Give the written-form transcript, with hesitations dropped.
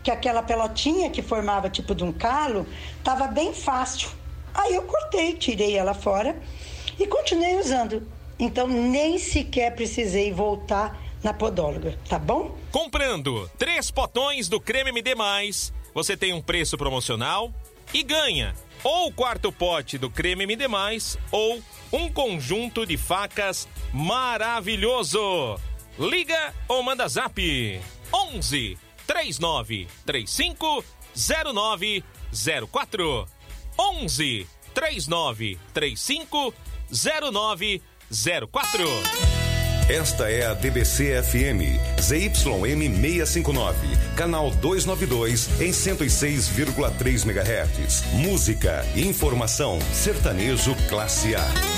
que aquela pelotinha que formava tipo de um calo estava bem fácil. Aí eu cortei, tirei ela fora e continuei usando. Então nem sequer precisei voltar na podóloga, tá bom? Comprando 3 potões do creme MD+, você tem um preço promocional e ganha ou o 4º pote do creme MD+, ou um conjunto de facas maravilhoso. Liga ou manda zap 11 39 35 0904 11 39 35 0904. Esta é a DBC-FM, ZYM 659, canal 292 em 106,3 MHz. Música e informação, sertanejo classe A.